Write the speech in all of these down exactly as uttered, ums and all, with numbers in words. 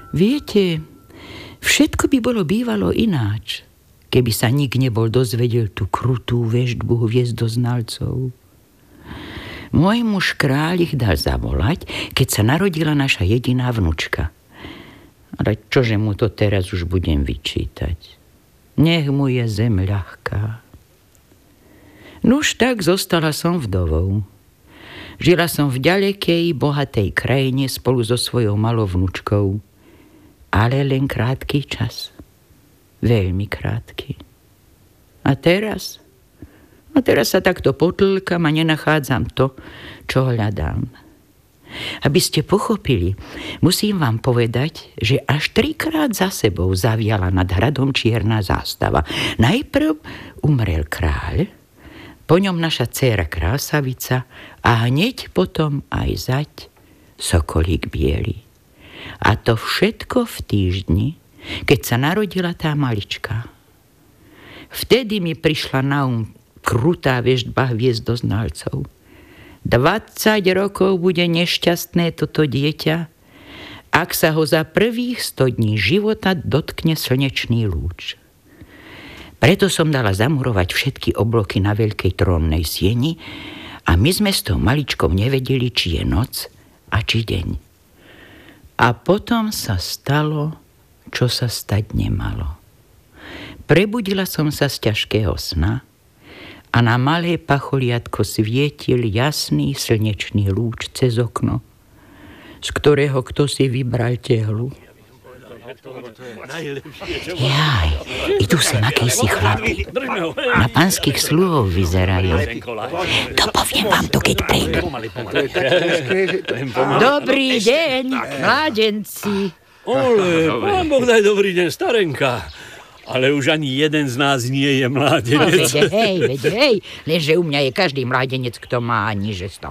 Viete, všetko by bolo bývalo ináč, keby sa nik nebol dozvedel tú krutú veštbu hviezdoznalcov. Môj muž kráľ ich dal zavolať, keď sa narodila naša jediná vnučka. Ale čože mu to teraz už budem vyčítať? Nech mu je zem ľahká. Nuž tak zostala som vdovou. Žila som v ďalekej, bohatej krajine spolu so svojou malou vnučkou. Ale len krátky čas. Veľmi krátky. A teraz? A teraz sa takto potlkam a nenachádzam to, čo hľadám. Aby ste pochopili, musím vám povedať, že až trikrát za sebou zaviala nad hradom čierna zástava. Najprv umrel kráľ, po ňom naša dcéra krásavica a hneď potom aj zať sokolík biely. A to všetko v týždni, keď sa narodila tá malička. Vtedy mi prišla na um krutá veštba hviezdoznalcov. dvadsať rokov bude nešťastné toto dieťa, ak sa ho za prvých sto dní života dotkne slnečný lúč. Preto som dala zamurovať všetky obloky na veľkej trónnej sieni a my sme s tou maličkou nevedeli, či je noc a či deň. A potom sa stalo, čo sa stať nemalo. Prebudila som sa z ťažkého sna a na malé pacholiatko svietil jasný slnečný lúč cez okno, z ktorého kto si vybral tehlu. Jaj, idú sem akýsi chlapi. Na pánskych sluhov vyzerajú. To poviem vám to, keď prídu. Dobrý deň, mládenci. Ole, pán Boh daj dobrý deň, starenka. Ale už ani jeden z nás nie je mládenec. No, veď hej, veď hej. Lenže u mňa je každý mládenec, kto má aniže sto.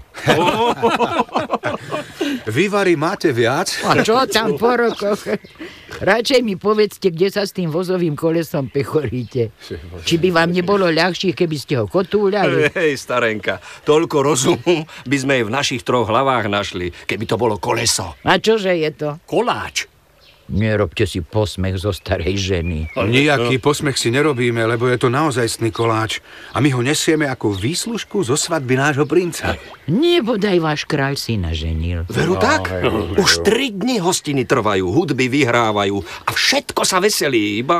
Vy, Vary, máte viac? A čo tam po rokoch? Radšej mi povedzte, kde sa s tým vozovým kolesom pechoríte. Či by vám nebolo ľahšie, keby ste ho kotúľali? Hej, starenka, toľko rozumu by sme aj v našich troch hlavách našli, keby to bolo koleso. A čože je to? Koláč. Nerobte si posmech zo starej ženy. Nijaký posmech si nerobíme, lebo je to naozajstný koláč. A my ho nesieme ako výslužku zo svadby nášho princa. Nebodaj váš kráľ si naženil. Veru tak? Už tri dni hostiny trvajú, hudby vyhrávajú a všetko sa veselí, iba...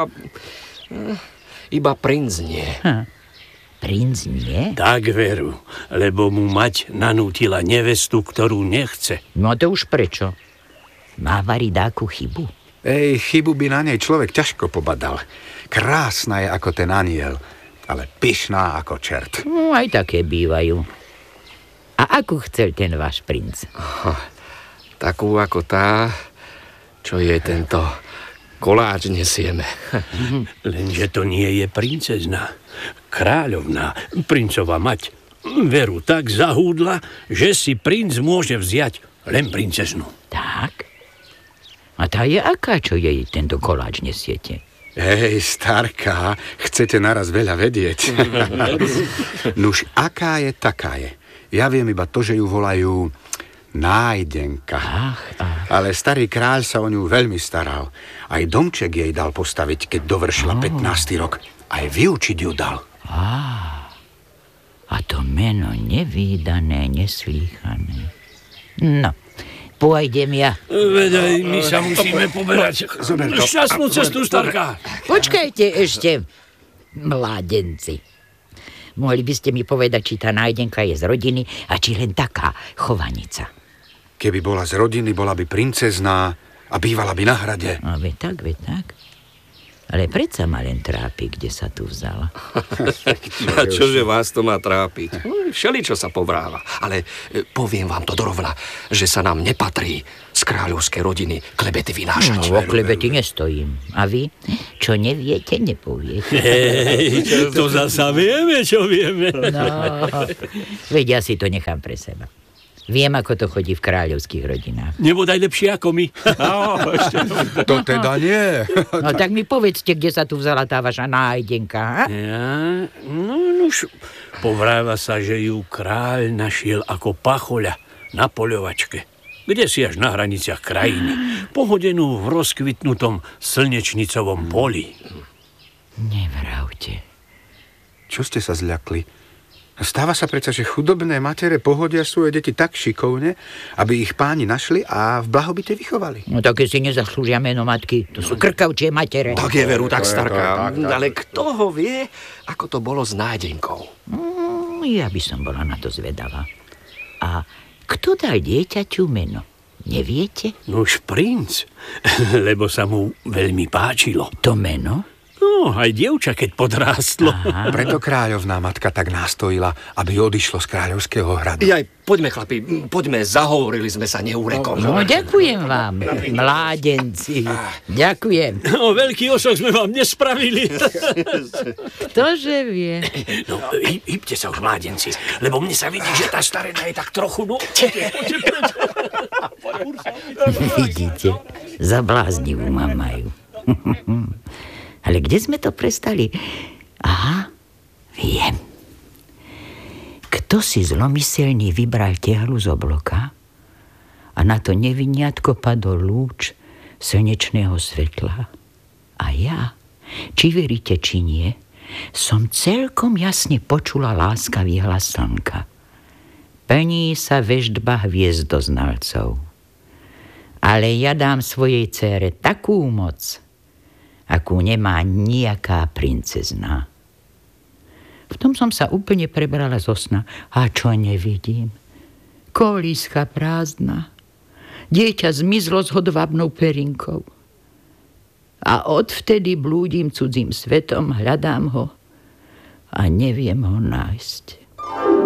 iba princ nie. Ha. Princ nie? Tak, veru, lebo mu mať nanútila nevestu, ktorú nechce. No to už prečo? Má Vary dáku chybu? Ej, chybu by na nej človek ťažko pobadal. Krásna je ako ten aniel, ale pyšná ako čert. No, aj také bývajú. A akú chcel ten váš princ? Oh, takú ako tá, čo je tento koláč nesieme. Lenže to nie je princezna. Kráľovná, princova mať. Veru tak zahúdla, že si princ môže vziať len princeznu. Tak? A tá je aká, čo jej tento koláč nesiete? Hej, starka, chcete naraz veľa vedieť. Nuž, aká je, taká je. Ja viem iba to, že ju volajú Nájdenka. Ach, ach. Ale starý kráľ sa o ňu veľmi staral. Aj domček jej dal postaviť, keď dovršila oh. pätnásty rok. Aj vyučiť ju dal. Á, a to meno nevídané, neslýchané. No, pôjdem ja. Veď aj my sa musíme poberať. Šťastnú cestu, starka. Počkajte ešte, mládenci. Mohli by ste mi povedať, či tá Nájdenka je z rodiny a či len taká chovanica. Keby bola z rodiny, bola by princezná a bývala by na hrade. A veď tak, veď tak. Ale predsa ma len trápi, kde sa tu vzala. A čože vás to má trápiť? Všeličo sa povráva. Ale poviem vám to dorovna, že sa nám nepatrí z kráľovskej rodiny klebety vynášať. No, o klebety nestojím. A vy, čo neviete, nepoviete. Hej, to zasa vieme, čo vieme. No, veď ja si to nechám pre seba. Viem, ako to chodí v kráľovských rodinách. Nebodaj lepšie ako my. No, ešte, to teda nie. No tak mi povedzte, kde sa tu vzala tá vaša Nájdenka. Ha? Ja, no už povráva sa, že ju kráľ našiel ako pachoľa na poľovačke. kde si až na hraniciach krajiny, pohodenú v rozkvitnutom slnečnicovom poli. Nevravte. Čo ste sa zľakli? Stáva sa predsa, že chudobné matere pohodia svoje deti tak šikovne, aby ich páni našli a v blahobite vychovali. No také si nezaslúžia meno matky. To sú krkavčie matere. Tak je veru, tak To je to, starka. tak, tak. Ale kto ho vie, ako to bolo s nádenkou? Mm, ja by som bola na to zvedavá. A kto dal dieťaťu meno? Neviete? Nuž princ, lebo sa mu veľmi páčilo. To meno? No, aj dievča, keď podrástlo. Aha. Preto kráľovná matka tak nástojila, aby odišlo z kráľovského hradu. Jaj, poďme, chlapi, poďme, zahovorili sme sa neúrekom. No, ďakujem vám, mládenci. Ďakujem. No, veľký osoch sme vám nespravili. Ktože vie? No, hy, hybte sa už, mládenci, lebo mne sa vidí, že tá starena je tak trochu, no... Vidíte, zabláznivú ma majú. Ale kde sme to prestali? Aha, viem. Kto si zlomyselný vybral tehlu z obloka a na to neviniatko padol lúč slnečného svetla. A ja, či veríte, či nie, som celkom jasne počula láskavý hlas slnka. Plní sa veštba hviezdoznalcov. Ale ja dám svojej dcére takú moc, akú nemá nejaká princezná. V tom som sa úplne prebrala zo sna. A čo nevidím? Kolíska prázdna. Dieťa zmizlo s hodvábnou perinkou. A odvtedy blúdim cudzím svetom, hľadám ho a neviem ho nájsť.